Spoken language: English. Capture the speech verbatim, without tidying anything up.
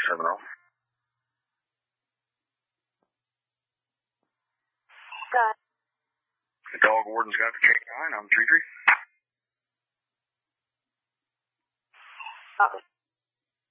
seven oh. Got it. The dog warden's got the K nine. I'm three three. Copy.